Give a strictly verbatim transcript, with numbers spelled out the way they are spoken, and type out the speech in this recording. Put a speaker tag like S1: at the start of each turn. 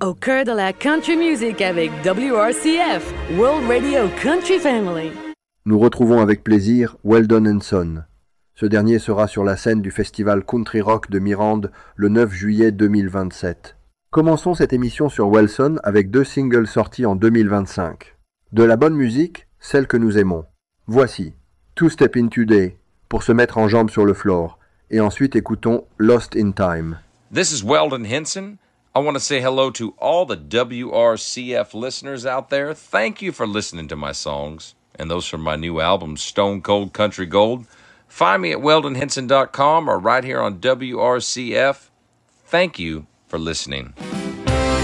S1: Au cœur de la country music avec W R C F, World Radio Country Family.
S2: Nous retrouvons avec plaisir Weldon Henson. Ce dernier sera sur la scène du festival Country Rock de Mirande le neuf juillet deux mille vingt-sept. Commençons cette émission sur Welson avec deux singles sortis en deux mille vingt-cinq. De la bonne musique, celle que nous aimons. Voici Two Step In Today pour se mettre en jambe sur le floor, et ensuite écoutons Lost in Time.
S3: This is Weldon Henson. I want to say hello to all the W R C F listeners out there. Thank you for listening to my songs, and those from my new album, Stone Cold Country Gold. Find me at weldon henson dot com or right here on W R C F. Thank you for listening.